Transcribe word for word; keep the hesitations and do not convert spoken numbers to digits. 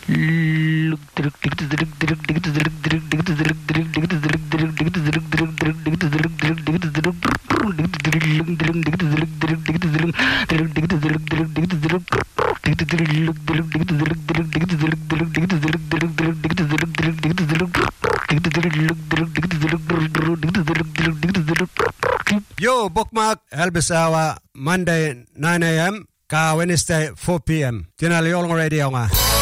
Yo, bookmark Elvis Hour, Monday nine a.m. ka Wednesday four p.m. Tinali Yolong Radio nga.